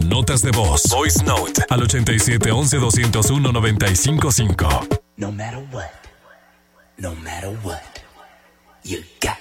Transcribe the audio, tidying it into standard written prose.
notas de voz. Voice Note al 8711-201-955. No matter what, you got